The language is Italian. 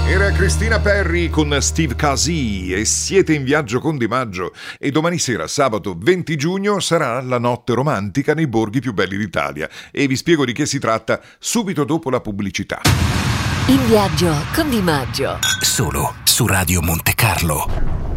Era Cristina Perry con Steve Casey e siete in viaggio con Di Maggio e domani sera, sabato 20 giugno, sarà la notte romantica nei borghi più belli d'Italia e vi spiego di che si tratta subito dopo la pubblicità. In viaggio con Di Maggio. Solo su Radio Monte Carlo.